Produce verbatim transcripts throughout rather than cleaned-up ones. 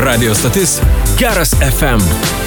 Radio stotis Geras F M.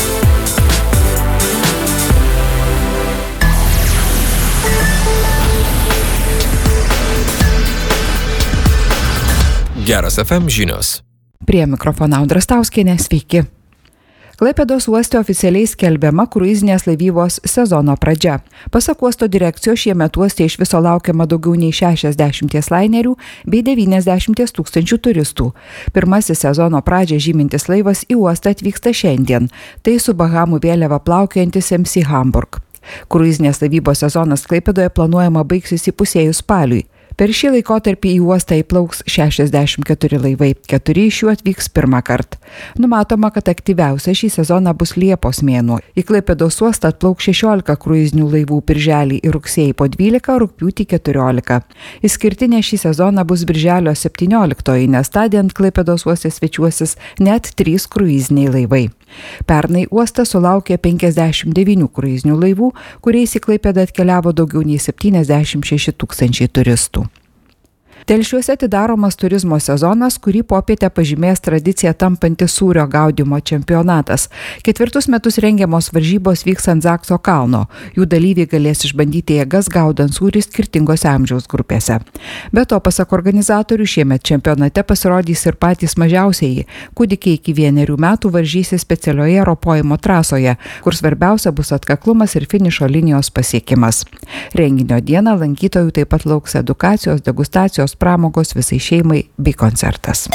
Geras F M žinios. Prie mikrofono Audra Stauskienė, sveiki. Klaipėdos uoste oficialiai skelbiama kruizinės laivybos sezono pradžia. Pasak uosto direkcijos, šiemet uoste iš viso laukiama daugiau nei šešiasdešimt lainerių bei devyniasdešimt tūkstančių turistų. Pirmasis sezono pradžią žymintis laivas į uostą atvyksta šiandien. Tai su Bahamų vėliava plaukiojantis M C Hamburg. Kruizinės laivybos sezonas Klaipėdoje planuojama baigsis įpusėjus spaliui. Per šį laikotarpį į uostą įplauks šešiasdešimt keturi laivai, keturi iš jų atvyks pirmą kartą. Numatoma, kad aktyviausia šį sezoną bus Liepos mėnuo. Į Klaipėdos uostą atplauks šešiolika kruizinių laivų birželį ir rugsėjį po dvylika, rugpjūtį keturiolika. Išskirtinė šį sezoną bus birželio septynioliktoji, nes tądien Klaipėdos uoste svečiuosis net trys kruiziniai laivai. Pernai uostas sulaukė penkiasdešimt devynių kruizinių laivų, kuriais į Klaipėdą atkeliavo daugiau nei septyniasdešimt šeši tūkstančiai turistų. Telšiuose atidaromas turizmo sezonas, kurį popietę pažymės tradicija tampantis sūrio gaudymo čempionatas. Ketvirtus metus rengiamos varžybos vyks ant Zakso kalno. Jų dalyviai galės išbandyti jėgas gaudant sūrį skirtingose amžiaus grupėse. Be to, pasak organizatorių, šiemet čempionate pasirodys ir patys mažiausieji. Kūdikiai iki vienerių metų varžysis specialioje ropojimo trasoje, kur svarbiausia bus atkaklumas ir finišo linijos pasiekimas. Renginio dieną lankytojų taip pat lauks edukacijos, degustacijos, pramogos visai šeimai bei koncertas.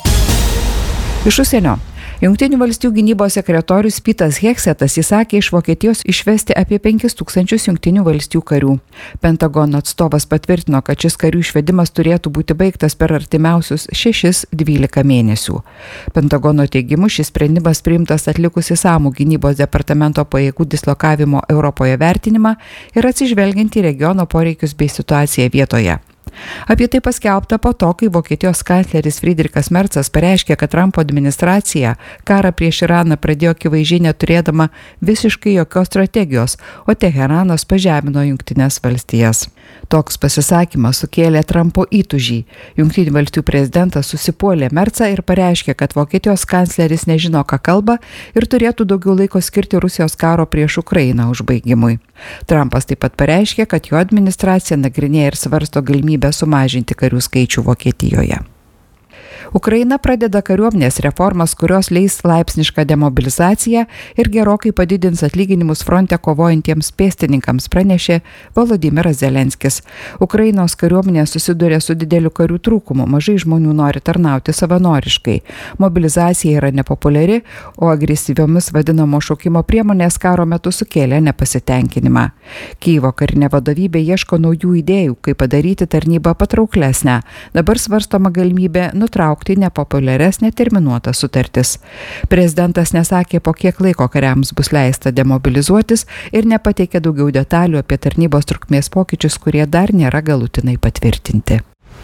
Iš užsienio. Jungtinių valstijų gynybos sekretorius Pitas Heksetas įsakė iš Vokietijos išvesti apie penkis tūkstančius Jungtinių valstijų karių. Pentagono atstovas patvirtino, kad šis karių išvedimas turėtų būti baigtas per artimiausius šešis dvylika mėnesių. Pentagono teigimu šis sprendimas priimtas atlikus išsamų gynybos departamento pajėgų dislokavimo Europoje vertinimą ir atsižvelgiant į regiono poreikius bei situaciją vietoje. Apie tai paskelbta po to, kai Vokietijos kancleris Friedrichas Merzas pareiškė, kad Trumpo administracija karą prieš Iraną pradėjo akivaizdžiai neturėdama visiškai jokios strategijos, o Teheranas pažemino Jungtines valstijas. Toks pasisakymas sukėlė Trumpo įtūžį. Jungtinių valstijų prezidentas susipuolė Merzą ir pareiškė, kad Vokietijos kancleris nežino, ką kalba ir turėtų daugiau laiko skirti Rusijos karo prieš Ukrainą užbaigimui. Trumpas taip pat pareiškė, kad jo administracija nagrinėja ir svarsto galimybę sumažinti karių skaičių Vokietijoje. Ukraina pradeda kariuomenės reformas, kurios leis laipsnišką demobilizaciją ir gerokai padidins atlyginimus fronte kovojantiems pėstininkams, pranešė Volodymyras Zelenskis. Ukrainos kariuomenė susiduria su dideliu karių trūkumu, mažai žmonių nori tarnauti savanoriškai. Mobilizacija yra nepopuliari, o agresyviomis vadinamo šaukimo priemonės karo metu sukėlė nepasitenkinimą. Kyjivo karinė vadovybė ieško naujų idėjų, kaip padaryti tarnybą patrauklesnę. Dabar svarstoma galimybė nutraukti nepopuliarias neterminuotas sutartis. Prezidentas nesakė, po kiek laiko kariams bus leista demobilizuotis ir nepateikė daugiau detalių apie tarnybos trukmės pokyčius, kurie dar nėra galutinai patvirtinti.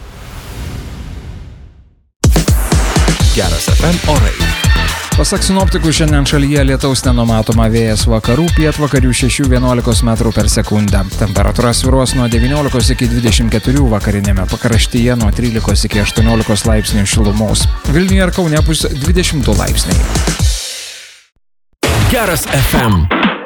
Geras F M orai. Pasak sinoptikų, šiandien šalyje lietaus nenumatoma, vėjas vakarų, pietvakarių šešių vienuolikos metrų per sekundę. Temperatūra svyruos nuo devyniolikos iki dvidešimt keturių, vakarinėme pakraštyje nuo trylikos iki aštuoniolikos laipsnių šilumos. Vilniuje ir Kaune bus dvidešimt du laipsniai. Geras F M.